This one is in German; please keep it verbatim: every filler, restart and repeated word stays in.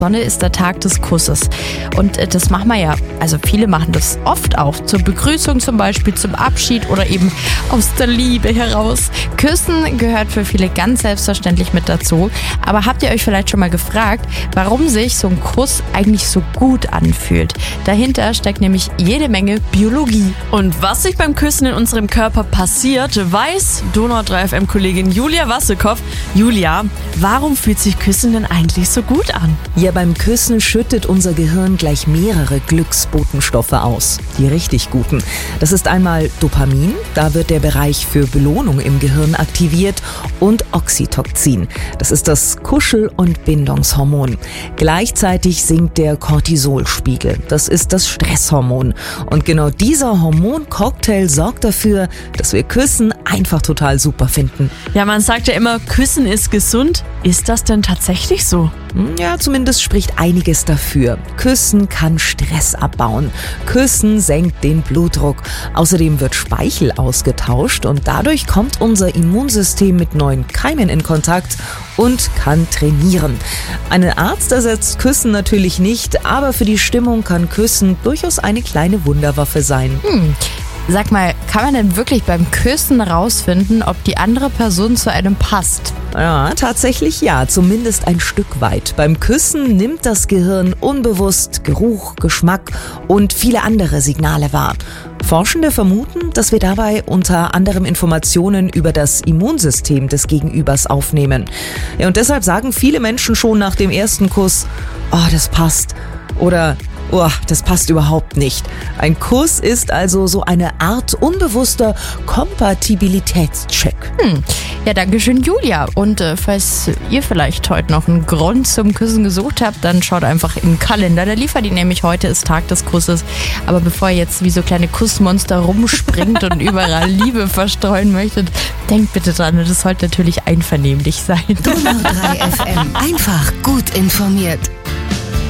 Sonne ist der Tag des Kusses. Und äh, das machen wir ja, also viele machen das oft auch, zur Begrüßung zum Beispiel, zum Abschied oder eben aus der Liebe heraus. Küssen gehört für viele ganz selbstverständlich mit dazu. Aber habt ihr euch vielleicht schon mal gefragt, warum sich so ein Kuss eigentlich so gut anfühlt? Dahinter steckt nämlich jede Menge Biologie. Und was sich beim Küssen in unserem Körper passiert, weiß Donau drei F M-Kollegin Julia Wassekow. Julia, warum fühlt sich Küssen denn eigentlich so gut an? Ja, beim Küssen schüttet unser Gehirn gleich mehrere Glücksbotenstoffe aus. Die richtig guten. Das ist einmal Dopamin, da wird der Bereich für Belohnung im Gehirn aktiviert, und Oxytocin. Das ist das Kuschel- und Bindungshormon. Gleichzeitig sinkt der Cortisolspiegel. Das ist das Stresshormon. Und genau dieser Hormoncocktail sorgt dafür, dass wir Küssen einfach total super finden. Ja, man sagt ja immer, Küssen ist gesund. Ist das denn tatsächlich so? Ja, zumindest spricht einiges dafür. Küssen kann Stress abbauen. Küssen senkt den Blutdruck. Außerdem wird Speichel ausgetauscht und dadurch kommt unser Immunsystem mit neuen Keimen in Kontakt und kann trainieren. Ein Arzt ersetzt Küssen natürlich nicht, aber für die Stimmung kann Küssen durchaus eine kleine Wunderwaffe sein. Hm. Sag mal, kann man denn wirklich beim Küssen rausfinden, ob die andere Person zu einem passt? Ja, tatsächlich ja, zumindest ein Stück weit. Beim Küssen nimmt das Gehirn unbewusst Geruch, Geschmack und viele andere Signale wahr. Forschende vermuten, dass wir dabei unter anderem Informationen über das Immunsystem des Gegenübers aufnehmen. Ja, und deshalb sagen viele Menschen schon nach dem ersten Kuss, oh, das passt. Oder oh, das passt überhaupt nicht. Ein Kuss ist also so eine Art unbewusster Kompatibilitätscheck. Hm. Ja, danke schön, Julia. Und äh, falls ihr vielleicht heute noch einen Grund zum Küssen gesucht habt, dann schaut einfach im Kalender. Der liefert ihn nämlich, heute ist Tag des Kusses. Aber bevor ihr jetzt wie so kleine Kussmonster rumspringt und überall Liebe verstreuen möchtet, denkt bitte dran, das sollte natürlich einvernehmlich sein. Donau drei F M. Einfach gut informiert.